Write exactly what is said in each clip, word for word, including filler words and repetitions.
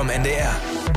vom N D R.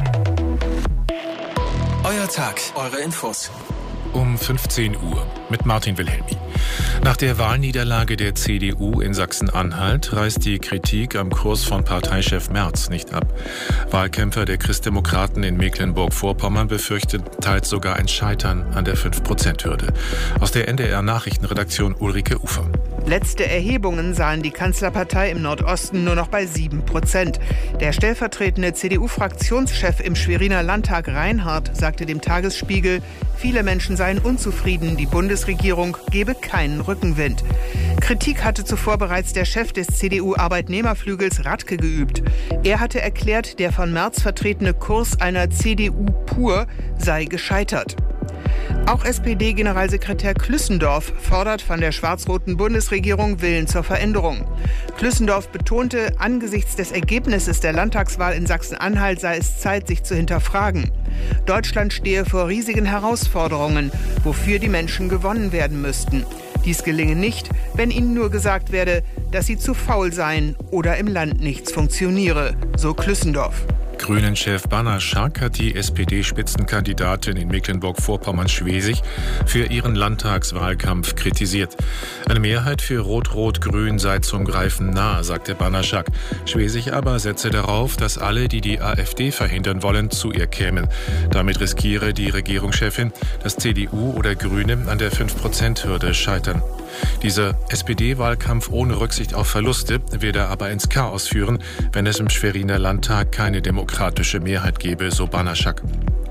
Euer Tag, eure Infos. Um fünfzehn Uhr mit Martin Wilhelmi. Nach der Wahlniederlage der C D U in Sachsen-Anhalt reißt die Kritik am Kurs von Parteichef Merz nicht ab. Wahlkämpfer der Christdemokraten in Mecklenburg-Vorpommern befürchten teils sogar ein Scheitern an der fünf Prozent Hürde. Aus der N D R-Nachrichtenredaktion Ulrike Ufer. Letzte Erhebungen sahen die Kanzlerpartei im Nordosten nur noch bei sieben Prozent. Der stellvertretende C D U-Fraktionschef im Schweriner Landtag Reinhardt sagte dem Tagesspiegel, viele Menschen seien unzufrieden, die Bundesregierung gebe keinen Rückenwind. Kritik hatte zuvor bereits der Chef des C D U-Arbeitnehmerflügels Radke geübt. Er hatte erklärt, der von Merz vertretene Kurs einer C D U pur sei gescheitert. Auch S P D-Generalsekretär Klüssendorf fordert von der schwarz-roten Bundesregierung Willen zur Veränderung. Klüssendorf betonte, angesichts des Ergebnisses der Landtagswahl in Sachsen-Anhalt sei es Zeit, sich zu hinterfragen. Deutschland stehe vor riesigen Herausforderungen, wofür die Menschen gewonnen werden müssten. Dies gelinge nicht, wenn ihnen nur gesagt werde, dass sie zu faul seien oder im Land nichts funktioniere, so Klüssendorf. Grünen-Chef Banaschak hat die S P D-Spitzenkandidatin in Mecklenburg-Vorpommern-Schwesig für ihren Landtagswahlkampf kritisiert. Eine Mehrheit für Rot-Rot-Grün sei zum Greifen nahe, sagte Banaschak. Schwesig aber setze darauf, dass alle, die die AfD verhindern wollen, zu ihr kämen. Damit riskiere die Regierungschefin, dass C D U oder Grüne an der fünf Prozent Hürde scheitern. Dieser S P D-Wahlkampf ohne Rücksicht auf Verluste werde aber ins Chaos führen, wenn es im Schweriner Landtag keine demokratische Mehrheit gebe, so Banaschak.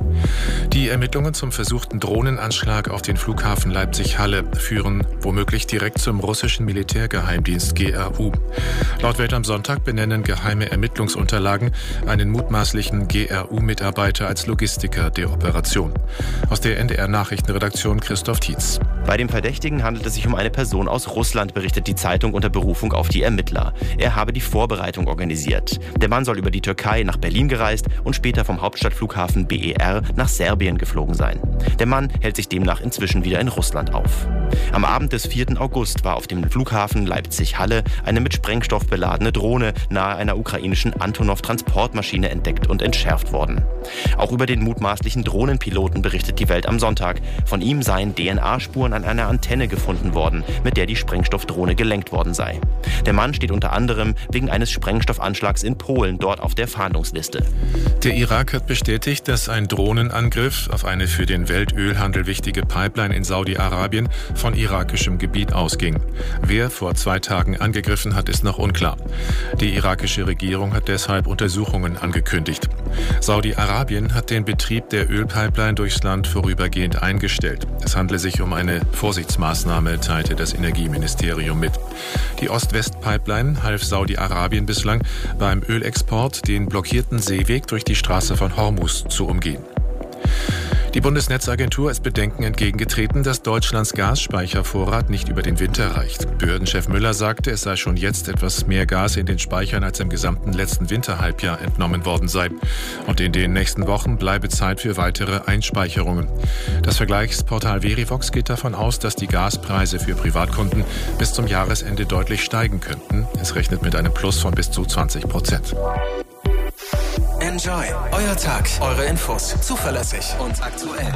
Die Ermittlungen zum versuchten Drohnenanschlag auf den Flughafen Leipzig-Halle führen womöglich direkt zum russischen Militärgeheimdienst G R U. Laut Welt am Sonntag benennen geheime Ermittlungsunterlagen einen mutmaßlichen G R U-Mitarbeiter als Logistiker der Operation. Aus der N D R-Nachrichtenredaktion Christoph Tietz. Bei dem Verdächtigen handelt es sich um eine Person aus Russland, berichtet die Zeitung unter Berufung auf die Ermittler. Er habe die Vorbereitung organisiert. Der Mann soll über die Türkei nach Berlin gereist und später vom Hauptstadtflughafen B E R nach Serbien geflogen sein. Der Mann hält sich demnach inzwischen wieder in Russland auf. Am Abend des vierten August war auf dem Flughafen Leipzig-Halle eine mit Sprengstoff beladene Drohne nahe einer ukrainischen Antonov-Transportmaschine entdeckt und entschärft worden. Auch über den mutmaßlichen Drohnenpiloten berichtet die Welt am Sonntag. Von ihm seien D N A-Spuren an einer Antenne gefunden worden, mit der die Sprengstoffdrohne gelenkt worden sei. Der Mann steht unter anderem wegen eines Sprengstoffanschlags in Polen dort auf der Fahndungsliste. Der Irak hat bestätigt, dass ein Drohnenangriff auf eine für den Weltölhandel wichtige Pipeline in Saudi-Arabien von irakischem Gebiet ausging. Wer vor zwei Tagen angegriffen hat, ist noch unklar. Die irakische Regierung hat deshalb Untersuchungen angekündigt. Saudi-Arabien hat den Betrieb der Ölpipeline durchs Land vorübergehend eingestellt. Es handle sich um eine Vorsichtsmaßnahme, teilte das Energieministerium mit. Die Ost-West-Pipeline half Saudi-Arabien bislang beim Ölexport den blockierten Seeweg durch die Straße von Hormuz zu umgehen. Die Bundesnetzagentur ist Bedenken entgegengetreten, dass Deutschlands Gasspeichervorrat nicht über den Winter reicht. Behördenchef Müller sagte, es sei schon jetzt etwas mehr Gas in den Speichern als im gesamten letzten Winterhalbjahr entnommen worden sei. Und in den nächsten Wochen bleibe Zeit für weitere Einspeicherungen. Das Vergleichsportal Verivox geht davon aus, dass die Gaspreise für Privatkunden bis zum Jahresende deutlich steigen könnten. Es rechnet mit einem Plus von bis zu zwanzig Prozent. Enjoy. Euer Tag, eure Infos. Zuverlässig und aktuell.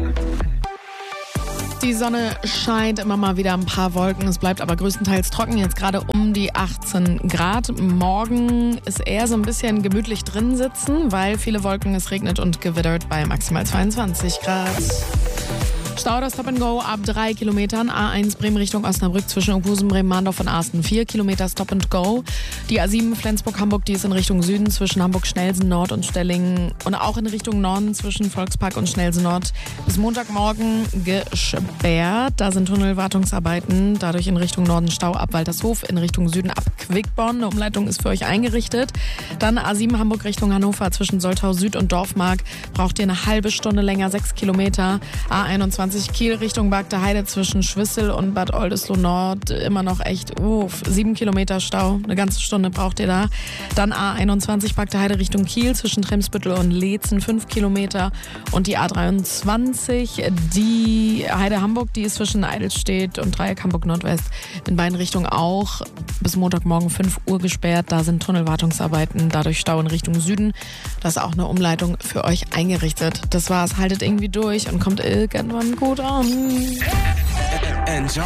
Die Sonne scheint, immer mal wieder ein paar Wolken. Es bleibt aber größtenteils trocken. Jetzt gerade um die achtzehn Grad. Morgen ist eher so ein bisschen gemütlich drin sitzen, weil viele Wolken, es regnet und gewittert bei maximal zweiundzwanzig Grad. Stau das Stop and Go ab drei Kilometern. A eins Bremen Richtung Osnabrück zwischen Opusen, Bremen-Mahndorf und Arsten. vier Kilometer Stop and Go. Die A sieben Flensburg-Hamburg, die ist in Richtung Süden zwischen Hamburg-Schnelsen-Nord und Stellingen. Und auch in Richtung Norden zwischen Volkspark und Schnelsen-Nord. Bis Montagmorgen gesperrt. Da sind Tunnelwartungsarbeiten. Dadurch in Richtung Norden Stau ab Waltershof. In Richtung Süden ab Quickborn. Eine Umleitung ist für euch eingerichtet. Dann A sieben Hamburg Richtung Hannover zwischen Soltau Süd und Dorfmark. Braucht ihr eine halbe Stunde länger, sechs Kilometer. A einundzwanzig einundzwanzig Kiel Richtung Bagde Heide zwischen Schwissel und Bad Oldesloe Nord immer noch echt, uff, sieben Kilometer Stau. Eine ganze Stunde braucht ihr da. Dann A einundzwanzig Bagde Heide Richtung Kiel zwischen Tremsbüttel und Leetzen fünf Kilometer. Und die A dreiundzwanzig, die Heide Hamburg, die ist zwischen Eidelstedt und Dreieck Hamburg Nordwest in beiden Richtungen auch bis Montagmorgen fünf Uhr gesperrt. Da sind Tunnelwartungsarbeiten, dadurch Stau in Richtung Süden. Da ist auch eine Umleitung für euch eingerichtet. Das war's, haltet irgendwie durch und kommt irgendwann gut an. Enjoy.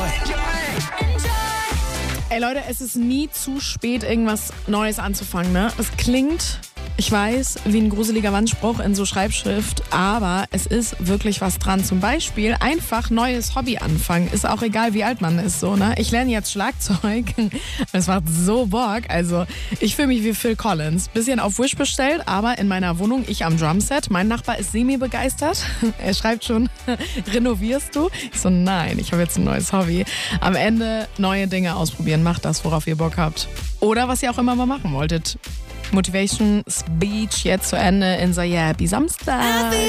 Ey Leute, es ist nie zu spät, irgendwas Neues anzufangen, ne? Es klingt, ich weiß, wie ein gruseliger Wandspruch in so Schreibschrift, aber es ist wirklich was dran. Zum Beispiel einfach neues Hobby anfangen. Ist auch egal, wie alt man ist, so, ne? Ich lerne jetzt Schlagzeug. Es macht so Bock. Also, ich fühle mich wie Phil Collins. Bisschen auf Wish bestellt, aber in meiner Wohnung, ich am Drumset. Mein Nachbar ist semi-begeistert. Er schreibt schon, renovierst du? Ich so, nein, ich habe jetzt ein neues Hobby. Am Ende neue Dinge ausprobieren. Macht das, worauf ihr Bock habt. Oder was ihr auch immer mal machen wolltet. Motivation Speech jetzt zu Ende in so Happy Samstag.